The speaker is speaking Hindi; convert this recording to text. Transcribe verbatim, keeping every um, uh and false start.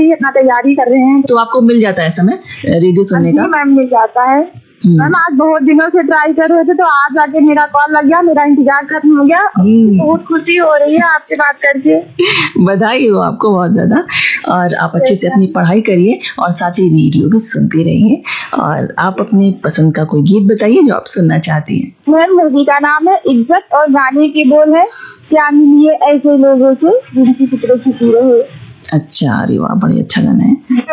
ही अपना तैयारी कर रहे हैं। तो आपको मिल जाता है समय रेडियो सुनने का? मैम मिल जाता है मैम। आज बहुत दिनों से ट्राई कर रहे थे तो आज आके मेरा कॉल लग गया, मेरा इंतजार खत्म हो गया। बहुत खुशी हो रही है आपसे बात करके। बधाई हो आपको बहुत ज्यादा। और आप अच्छे से अपनी पढ़ाई करिए और साथ ही रेडियो भी सुनते रहिए। और आप अपने पसंद का कोई गीत बताइए जो आप सुनना चाहती हैं। मैम मूवी का नाम है इज्जत और गाने की बोल है क्या मिलिए ऐसे लोगों से जिनकी फिक्र छुपी रहे। अच्छा, अरे वाह, बड़ी अच्छा गाना है।